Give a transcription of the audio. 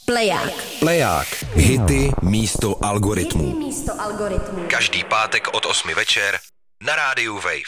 Pleják. Hity místo algoritmů. Hity místo algoritmů. Každý pátek od 8 večer na rádiu Wave.